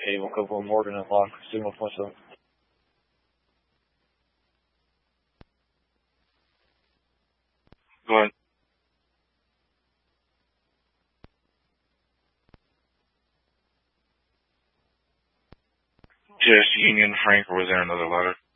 Able Couple Morgan and Locke, signal point 7. Go ahead. Just Union Frank, or was there another letter?